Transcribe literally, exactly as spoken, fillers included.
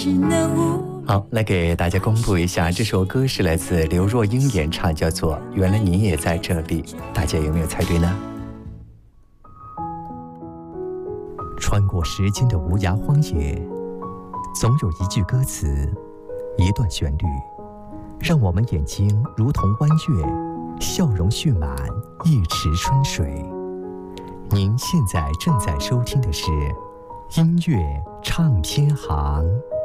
好，来给大家公布一下，这首歌是来自刘若英演唱，叫做《原来你也在这里》，大家有没有猜对呢？穿过时间的无涯荒野，总有一句歌词，一段旋律，让我们眼睛如同弯月，笑容蓄满一池春水。您现在正在收听的是音乐唱片行。